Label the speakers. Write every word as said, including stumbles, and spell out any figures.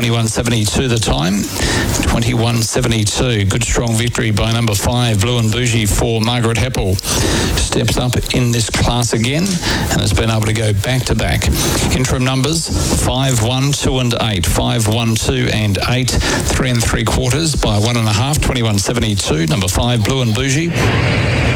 Speaker 1: twenty-one seventy-two the time. twenty-one seventy-two. Good strong victory by number five, Blue and Bougie for Margaret Heppel. Steps up in this class again and has been able to go back to back. Interim numbers five, one, two and eight. five, one, two and eight. Three and three quarters by one and a half. twenty-one seventy-two. Number five, Blue and Bougie.